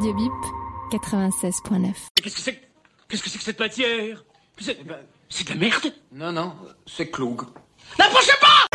Radio Bip 96.9. Qu'est-ce que c'est que cette matière? C'est de la merde? Non, c'est Cloug. N'approchez pas!